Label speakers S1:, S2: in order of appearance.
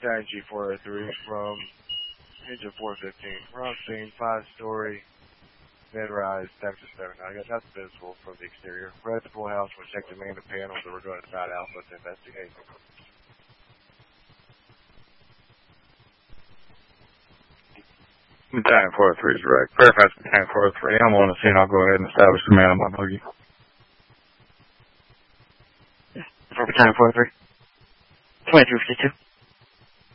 S1: Battalion G403 from Engine 415. We're on scene, 5-story, mid-rise, Texas 7. I got nothing visible from the exterior. We're at the pool house. We'll check the main panels, and we're going to Mount Alpha to investigate.
S2: Battalion 403 is wrecked. Fairfax Battalion 403. I'm on the scene. I'll go ahead and establish the man on my buggy.
S3: For Battalion 403. 2252.